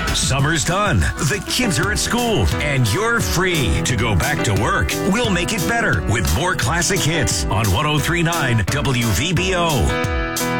Summer's done, the kids are at school, and you're free to go back to work. We'll make it better with more classic hits on 103.9 WVBO.